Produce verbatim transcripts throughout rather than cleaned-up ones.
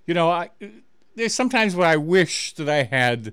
You know, I there's sometimes where I wish that I had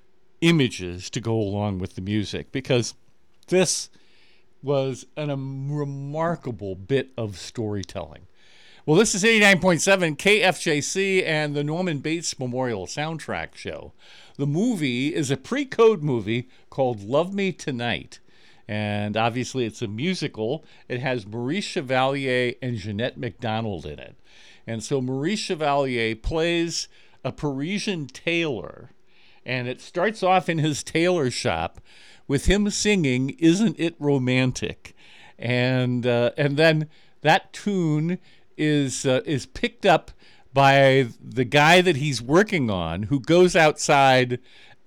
images to go along with the music, because this was an, a remarkable bit of storytelling. Well, this is eighty-nine point seven K F J C and the Norman Bates Memorial Soundtrack Show. The movie is a pre-code movie called Love Me Tonight. And obviously it's a musical. It has Maurice Chevalier and Jeanette MacDonald in it. And so Maurice Chevalier plays a Parisian tailor. And it starts off in his tailor shop with him singing "Isn't It Romantic?" And uh, and then that tune is uh, is picked up by the guy that he's working on, who goes outside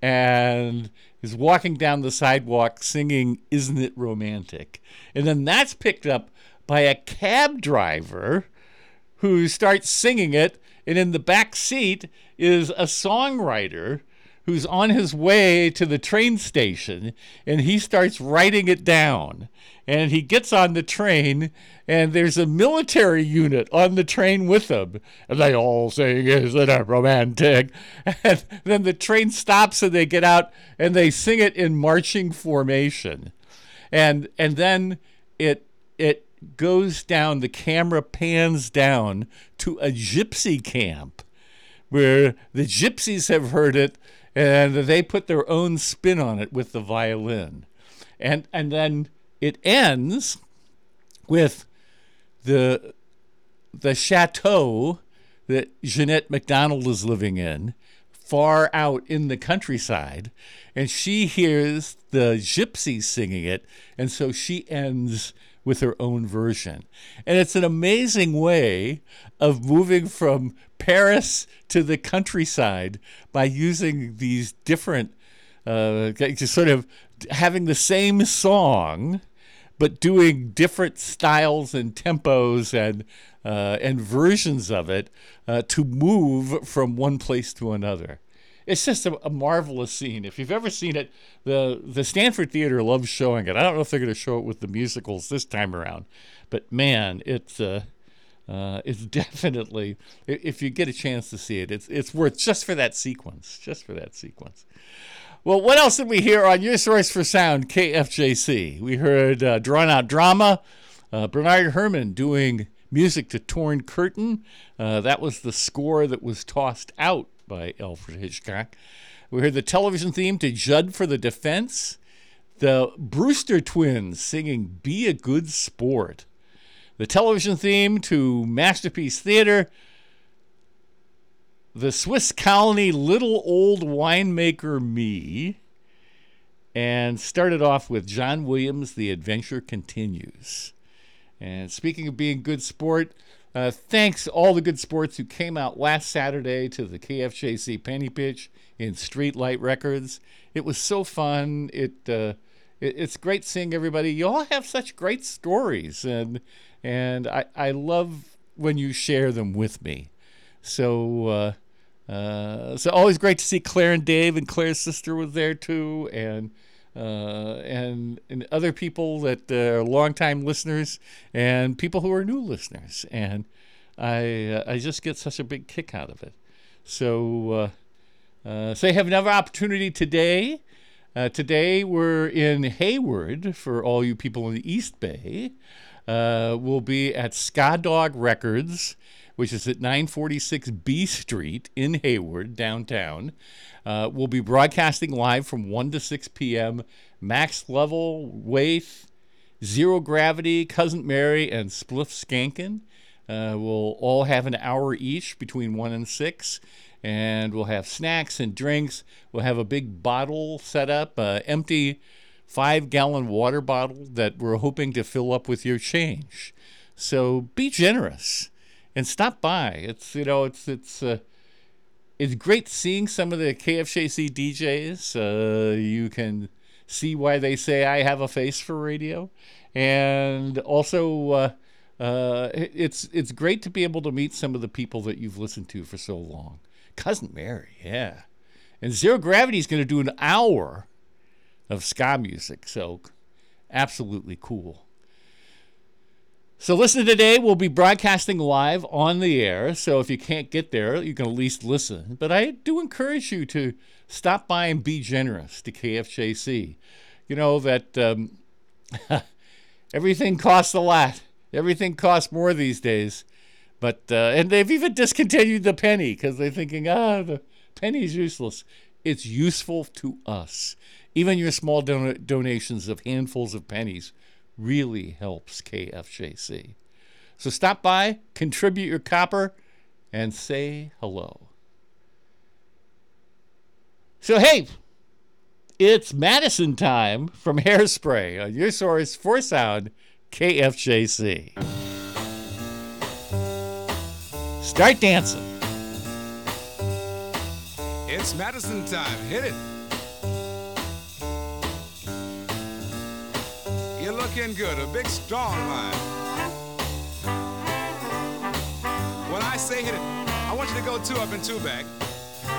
and is walking down the sidewalk singing "Isn't It Romantic?" And then that's picked up by a cab driver who starts singing it, and in the back seat is a songwriter who's on his way to the train station, and he starts writing it down. And he gets on the train, and there's a military unit on the train with him. And they all sing, "Isn't it romantic?" And then the train stops, and they get out, and they sing it in marching formation. And and then it it goes down, the camera pans down to a gypsy camp, where the gypsies have heard it, and they put their own spin on it with the violin. And and then it ends with the the chateau that Jeanette MacDonald is living in, far out in the countryside, and she hears the gypsies singing it, and so she ends with her own version. And it's an amazing way of moving from Paris to the countryside by using these different, uh, just sort of having the same song, but doing different styles and tempos and uh, and versions of it uh, to move from one place to another. It's just a, a marvelous scene. If you've ever seen it, the the Stanford Theater loves showing it. I don't know if they're going to show it with the musicals this time around, but man, it's uh, uh, it's definitely, if you get a chance to see it, it's it's worth just for that sequence, just for that sequence. Well, what else did we hear on your source for sound, K F J C? We heard uh, Drawn Out Drama, uh, Bernard Herrmann doing music to Torn Curtain. Uh, that was the score that was tossed out by Alfred Hitchcock. We heard the television theme to Judd for the Defense. The Brewster Twins singing "Be a Good Sport." The television theme to Masterpiece Theater. The Swiss Colony Little Old Winemaker Me. And started off with John Williams' The Adventure Continues. And speaking of being good sport, Uh, thanks all the good sports who came out last Saturday to the K F J C Penny Pitch in Streetlight Records. It was so fun. It, uh, it it's great seeing everybody. You all have such great stories, and and I, I love when you share them with me. So uh, uh, so always great to see Claire and Dave, and Claire's sister was there too, and. Uh, and and other people that uh, are longtime listeners and people who are new listeners, and I uh, I just get such a big kick out of it. So uh, uh, so you have another opportunity today. Uh, today we're in Hayward for all you people in the East Bay. Uh, we'll be at Ska Dog Records, which is at nine forty-six B Street in Hayward, downtown. Uh, we'll be broadcasting live from one to six p.m. Max Level, Waith, Zero Gravity, Cousin Mary, and Spliff Skankin. Uh, we'll all have an hour each between one and six, and we'll have snacks and drinks. We'll have a big bottle set up, uh, empty five-gallon water bottle that we're hoping to fill up with your change. So be generous and stop by. It's you know it's it's. Uh, It's great seeing some of the K F J C D Js. Uh, you can see why they say I have a face for radio. And also, uh, uh, it's it's great to be able to meet some of the people that you've listened to for so long. Cousin Mary, yeah. And Zero Gravity is going to do an hour of ska music, so absolutely cool. So Listen Today will be broadcasting live on the air. So if you can't get there, you can at least listen. But I do encourage you to stop by and be generous to K F J C. You know that um, everything costs a lot. Everything costs more these days. But uh, and they've even discontinued the penny because they're thinking, ah, the penny's useless. It's useful to us. Even your small don- donations of handfuls of pennies really helps K F J C. So stop by, contribute your copper, and say hello. So hey, it's Madison time from Hairspray on your source for sound, K F J C. Start dancing. It's Madison time. Hit it. You're looking good. A big, strong line. When I say hit it, I want you to go two up and two back.